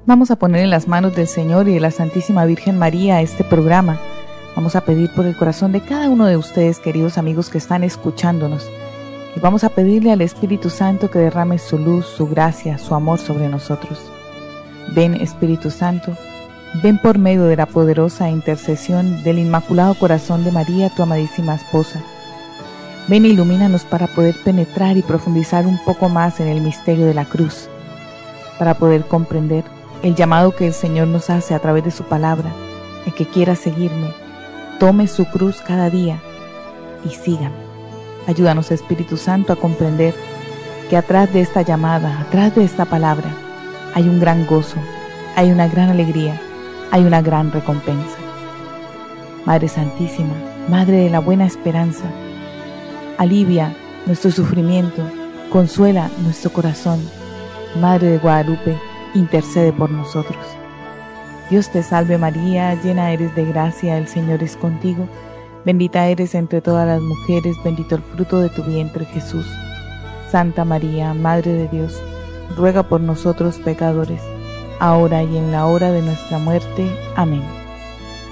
Vamos a poner en las manos del Señor y de la Santísima Virgen María este programa. Vamos a pedir por el corazón de cada uno de ustedes, queridos amigos que están escuchándonos. Y vamos a pedirle al Espíritu Santo que derrame su luz, su gracia, su amor sobre nosotros. Ven, Espíritu Santo, ven por medio de la poderosa intercesión del Inmaculado Corazón de María, tu amadísima esposa. Ven e ilumínanos para poder penetrar y profundizar un poco más en el misterio de la cruz, para poder comprender el llamado que el Señor nos hace a través de su palabra. El que quiera seguirme, tome su cruz cada día y sígame. Ayúdanos, Espíritu Santo, a comprender que atrás de esta llamada, atrás de esta palabra, hay un gran gozo, hay una gran alegría, hay una gran recompensa. Madre Santísima, Madre de la Buena Esperanza, alivia nuestro sufrimiento, consuela nuestro corazón. Madre de Guadalupe, intercede por nosotros. Dios te salve María, llena eres de gracia, el Señor es contigo. Bendita eres entre todas las mujeres, bendito el fruto de tu vientre Jesús. Santa María, Madre de Dios, ruega por nosotros pecadores, ahora y en la hora de nuestra muerte. Amén.